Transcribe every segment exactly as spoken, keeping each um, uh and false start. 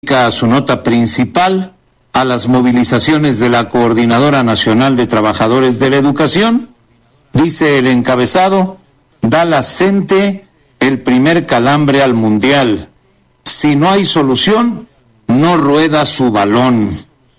A su nota principal a las movilizaciones de la Coordinadora Nacional de Trabajadores de la Educación. Dice el encabezado: da la CENTE el primer calambre al Mundial. Si no hay solución, no rueda su balón.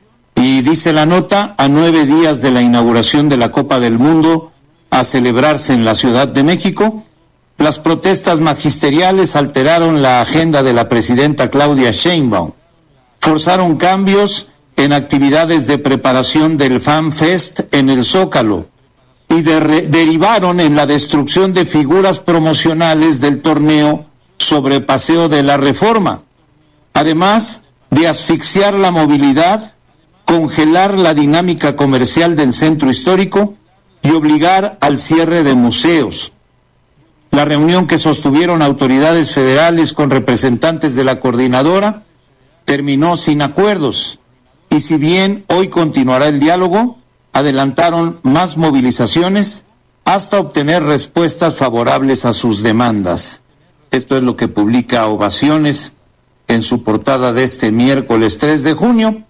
Y dice la nota: a nueve días de la inauguración de la Copa del Mundo a celebrarse en la Ciudad de México, las protestas magisteriales alteraron la agenda de la presidenta Claudia Sheinbaum, forzaron cambios en actividades de preparación del Fan Fest en el Zócalo y de derivaron en la destrucción de figuras promocionales del torneo sobre Paseo de la Reforma, además de asfixiar la movilidad, congelar la dinámica comercial del centro histórico y obligar al cierre de museos. La reunión que sostuvieron autoridades federales con representantes de la coordinadora terminó sin acuerdos, y si bien hoy continuará el diálogo, adelantaron más movilizaciones hasta obtener respuestas favorables a sus demandas. Esto es lo que publica Ovaciones en su portada de este miércoles tres de junio,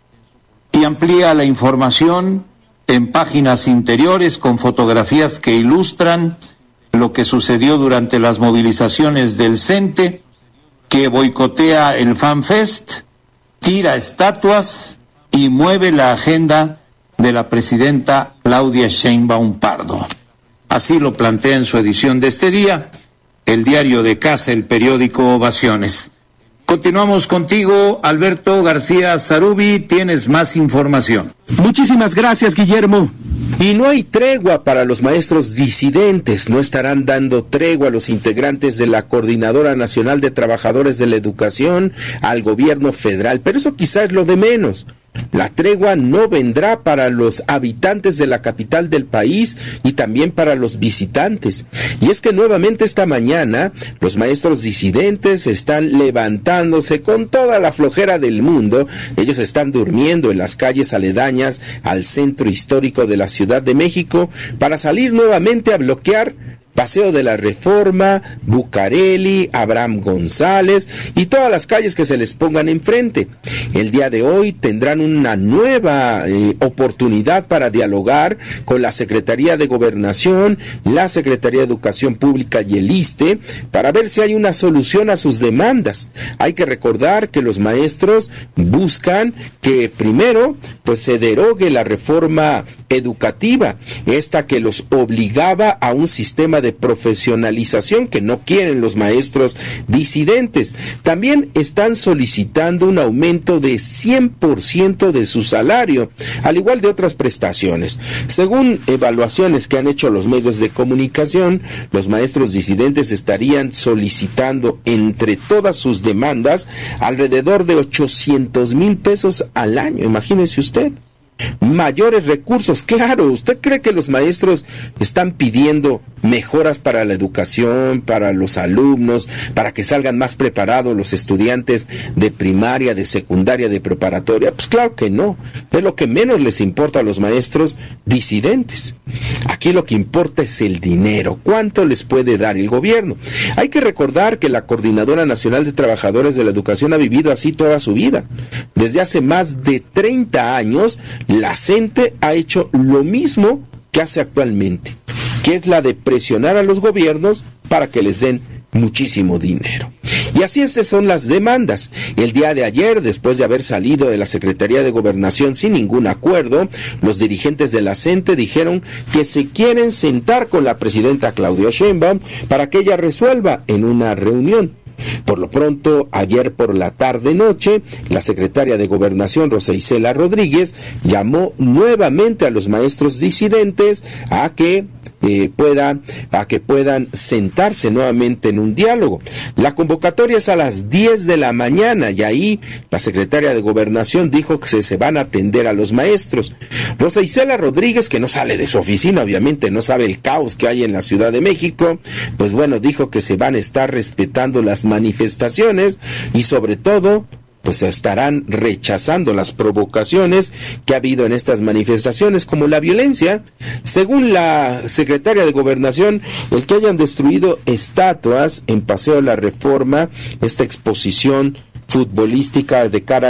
y amplía la información en páginas interiores con fotografías que ilustran lo que sucedió durante las movilizaciones del CENTE, que boicotea el Fan Fest, tira estatuas y mueve la agenda de la presidenta Claudia Sheinbaum Pardo. Así lo plantea en su edición de este día el diario de casa, el periódico Ovaciones. Continuamos contigo, Alberto García Zarubi, tienes más información. Muchísimas gracias, Guillermo. Y no hay tregua para los maestros disidentes, no estarán dando tregua a los integrantes de la Coordinadora Nacional de Trabajadores de la Educación, al gobierno federal, pero eso quizás es lo de menos. La tregua no vendrá para los habitantes de la capital del país y también para los visitantes. Y es que nuevamente esta mañana los maestros disidentes están levantándose con toda la flojera del mundo. Ellos están durmiendo en las calles aledañas al centro histórico de la Ciudad de México para salir nuevamente a bloquear Paseo de la Reforma, Bucareli, Abraham González y todas las calles que se les pongan enfrente. El día de hoy tendrán una nueva eh, oportunidad para dialogar con la Secretaría de Gobernación, la Secretaría de Educación Pública y el ISSSTE para ver si hay una solución a sus demandas. Hay que recordar que los maestros buscan que primero pues se derogue la reforma educativa, esta que los obligaba a un sistema de profesionalización que no quieren los maestros disidentes. También están solicitando un aumento de cien por ciento de su salario, al igual de otras prestaciones. Según evaluaciones que han hecho los medios de comunicación, los maestros disidentes estarían solicitando entre todas sus demandas alrededor de ochocientos mil pesos al año. Imagínese usted. Mayores recursos, claro. ¿Usted cree que los maestros están pidiendo mejoras para la educación, para los alumnos, para que salgan más preparados los estudiantes de primaria, de secundaria, de preparatoria? Pues claro que no. Es lo que menos les importa a los maestros disidentes. Aquí lo que importa es el dinero. ¿Cuánto les puede dar el gobierno? Hay que recordar que la Coordinadora Nacional de Trabajadores de la Educación ha vivido así toda su vida. Desde hace más de treinta años, la CENTE ha hecho lo mismo que hace actualmente, que es la de presionar a los gobiernos para que les den muchísimo dinero. Y así estas son las demandas. El día de ayer, después de haber salido de la Secretaría de Gobernación sin ningún acuerdo, los dirigentes de la CENTE dijeron que se quieren sentar con la presidenta Claudia Sheinbaum para que ella resuelva en una reunión. Por lo pronto, ayer por la tarde-noche, la secretaria de Gobernación, Rosa Isela Rodríguez, llamó nuevamente a los maestros disidentes a que eh, puedan, a que puedan sentarse nuevamente en un diálogo. La convocatoria es a las diez de la mañana y ahí la secretaria de Gobernación dijo que se, se van a atender a los maestros. Rosa Isela Rodríguez, que no sale de su oficina, obviamente no sabe el caos que hay en la Ciudad de México, pues bueno, dijo que se van a estar respetando las manifestaciones y sobre todo pues estarán rechazando las provocaciones que ha habido en estas manifestaciones, como la violencia. Según la secretaria de Gobernación, el que hayan destruido estatuas en Paseo de la Reforma, esta exposición futbolística de cara